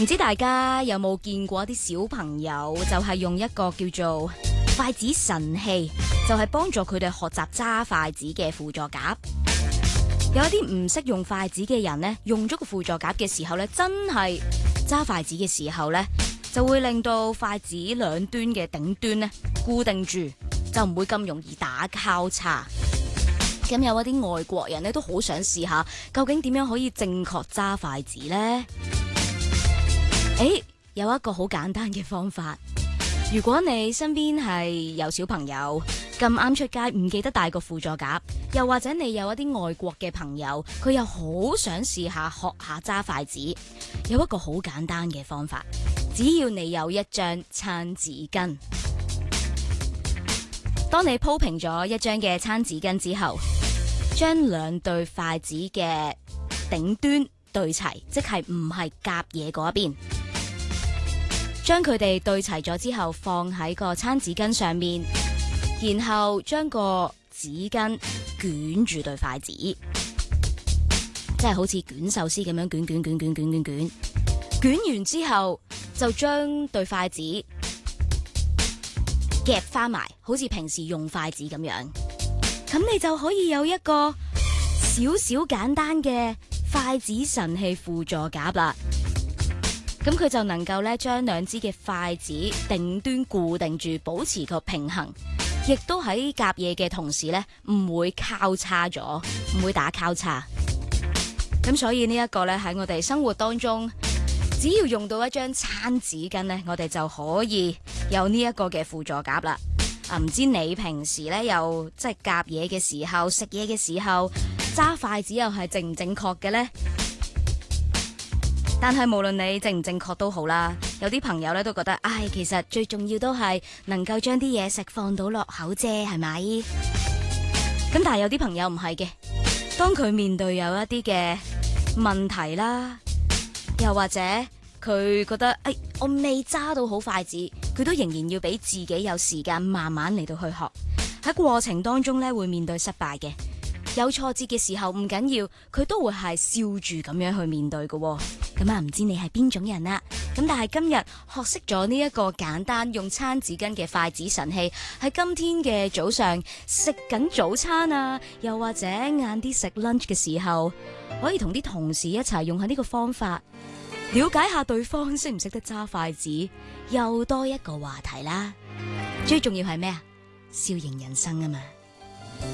唔知大家有冇見過啲小朋友就係用一個叫做筷子神器，就係幫助佢哋學習揸筷子嘅輔助夾。有一啲唔識用筷子嘅人呢，用咗個輔助夾嘅時候呢，真係揸筷子嘅時候呢，就會令到筷子兩端嘅頂端呢固定住，就唔會咁容易打交叉。咁有一啲外國人呢，都好想試下，究竟點樣可以正確揸筷子呢？有一個好簡單嘅方法。如果你身邊係有小朋友咁啱出街唔記得帶個輔助夾，又或者你有一啲外國嘅朋友，佢又好想試下學下揸筷子，有一個好簡單嘅方法，只要你有一張餐紙巾。當你鋪平咗一張嘅餐紙巾之後，將兩對筷子嘅頂端對齊，即係唔係夾嘢嗰一邊。將佢哋對齊咗之後，放喺個餐紙巾上面，然後將個紙巾捲住對筷子，即係好似捲壽司咁樣捲。捲完之後，就將對筷子夾翻埋，好似平時用筷子咁樣。咁你就可以有一個少少簡單嘅筷子神器輔助夾啦。咁佢就能夠咧將兩支嘅筷子頂端固定住，保持個平衡，亦都喺夾嘢嘅同時咧唔會交叉咗，唔會打交叉。咁所以呢一個咧喺我哋生活當中，只要用到一張餐紙巾咧，我哋就可以有呢一個嘅輔助夾啦。唔知你平時咧又即係夾嘢嘅時候、食嘢嘅時候揸筷子又係正唔正確嘅呢？但係無論你正唔正確都好啦，有啲朋友咧都覺得，其實最重要都係能夠將啲嘢食放到落口啫，係咪？咁但係有啲朋友唔係嘅，當佢面對有一啲嘅問題啦，又或者佢覺得，我未揸到好筷子，佢都仍然要俾自己有時間慢慢嚟到去學。喺過程當中咧會面對失敗嘅，有挫折嘅時候唔緊要，佢都會係笑住咁樣去面對嘅。咁唔知你係邊種人啦？咁但係今日學識咗呢一個簡單用餐紙巾嘅筷子神器，喺今天嘅早上食緊早餐啊，又或者晏啲食 lunch 嘅時候，可以同啲同事一齊用下呢個方法，了解下對方識唔識得揸筷子，又多一個話題啦。最重要係咩啊？笑迎人生啊嘛！